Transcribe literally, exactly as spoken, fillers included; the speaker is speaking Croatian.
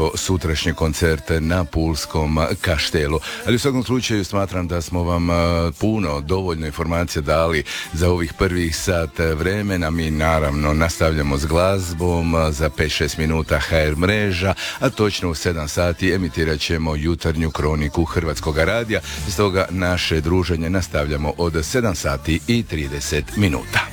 evo sutrašnji koncert na Pulskom kaštelu. Ali u svakom slučaju smatram da smo vam puno, dovoljno informacija dali za ovih prvih sat vremena. Mi naravno nastavljamo s glazbom za pet šest minuta ha er mreža, a točno u sedam sati emitirat ćemo jutarnju kroniku Hrvatskog radija. Stoga naše druženje nastavljamo od sedam sati i trideset minuta.